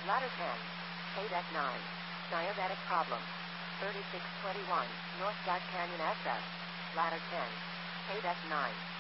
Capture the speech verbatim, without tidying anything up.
Ladder ten. Paydeck nine. Diabetic problem. thirty-six twenty-one. North Side Canyon S S. Ladder ten. Paydeck nine.